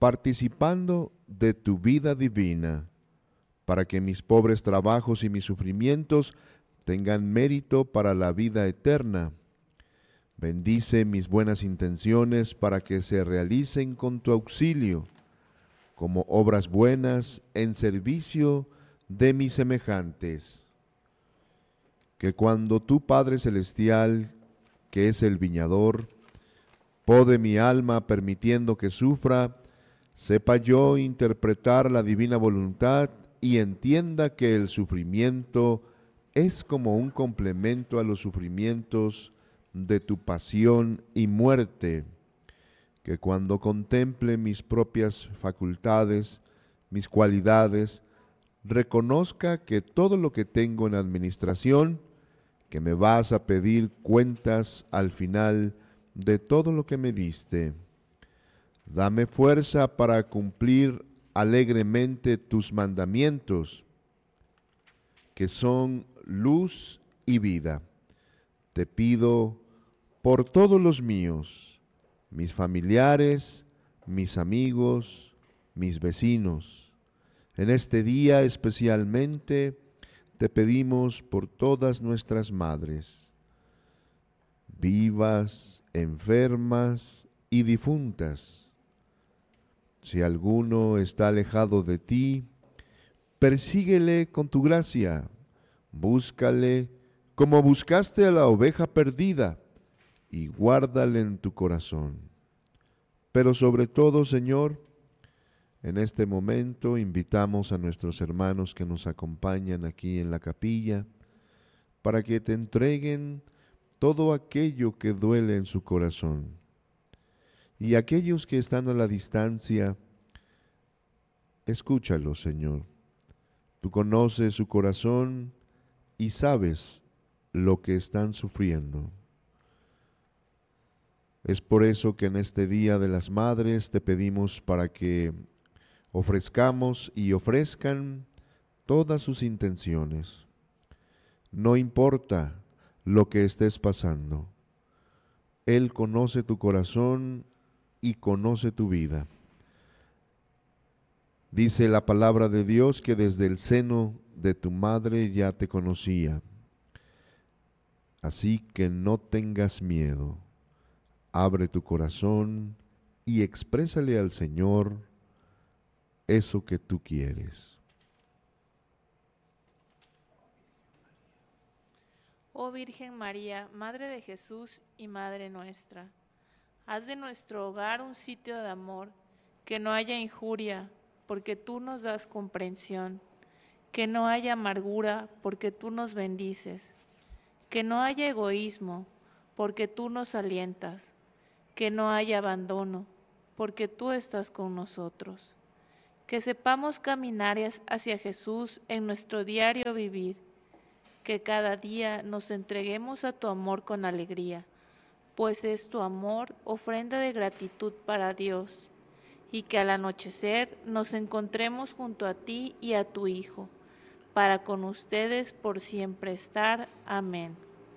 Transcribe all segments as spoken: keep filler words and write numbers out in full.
participando de tu vida divina, para que mis pobres trabajos y mis sufrimientos tengan mérito para la vida eterna. Bendice mis buenas intenciones para que se realicen con tu auxilio, como obras buenas en servicio de mis semejantes. Que cuando tu Padre Celestial, que es el viñador, pode mi alma permitiendo que sufra, sepa yo interpretar la divina voluntad y entienda que el sufrimiento es como un complemento a los sufrimientos de tu pasión y muerte, que cuando contemple mis propias facultades, mis cualidades, reconozca que todo lo que tengo en administración, que me vas a pedir cuentas al final de todo lo que me diste. Dame fuerza para cumplir alegremente tus mandamientos, que son luz y vida. Te pido por todos los míos, mis familiares, mis amigos, mis vecinos. En este día especialmente te pedimos por todas nuestras madres, vivas, enfermas y difuntas. Si alguno está alejado de ti, persíguele con tu gracia, búscale como buscaste a la oveja perdida, y guárdale en tu corazón. Pero sobre todo, Señor, en este momento invitamos a nuestros hermanos que nos acompañan aquí en la capilla para que te entreguen todo aquello que duele en su corazón. Y aquellos que están a la distancia, escúchalos, Señor. Tú conoces su corazón y sabes lo que están sufriendo. Es por eso que en este Día de las Madres te pedimos para que ofrezcamos y ofrezcan todas sus intenciones. No importa lo que estés pasando, Él conoce tu corazón y conoce tu vida. Dice la palabra de Dios que desde el seno de tu madre ya te conocía. Así que no tengas miedo. Abre tu corazón y exprésale al Señor eso que tú quieres. Oh Virgen María, Madre de Jesús y Madre nuestra, haz de nuestro hogar un sitio de amor, que no haya injuria, porque tú nos das comprensión, que no haya amargura, porque tú nos bendices, que no haya egoísmo, porque tú nos alientas, que no haya abandono, porque tú estás con nosotros, que sepamos caminar hacia Jesús en nuestro diario vivir, que cada día nos entreguemos a tu amor con alegría, pues es tu amor ofrenda de gratitud para Dios, y que al anochecer nos encontremos junto a ti y a tu Hijo, para con ustedes por siempre estar. Amén.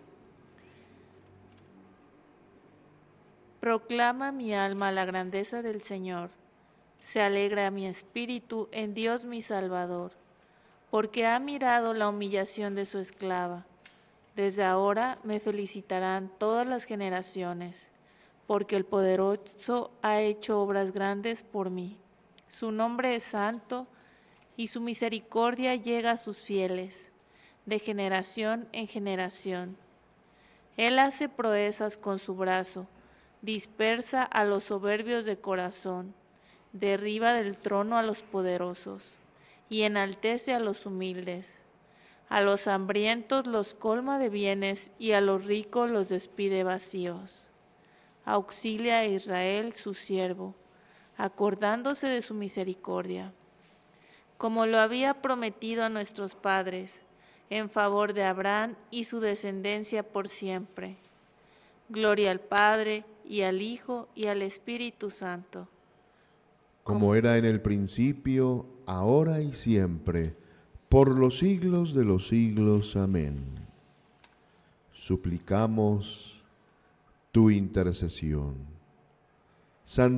Proclama mi alma la grandeza del Señor, se alegra mi espíritu en Dios mi Salvador, porque ha mirado la humillación de su esclava. Desde ahora me felicitarán todas las generaciones, porque el Poderoso ha hecho obras grandes por mí. Su nombre es santo y su misericordia llega a sus fieles, de generación en generación. Él hace proezas con su brazo, dispersa a los soberbios de corazón, derriba del trono a los poderosos y enaltece a los humildes. A los hambrientos los colma de bienes y a los ricos los despide vacíos. Auxilia a Israel su siervo, acordándose de su misericordia, como lo había prometido a nuestros padres, en favor de Abraham y su descendencia por siempre. Gloria al Padre, y al Hijo, y al Espíritu Santo. Como era en el principio, ahora y siempre, por los siglos de los siglos. Amén. Suplicamos tu intercesión. Santa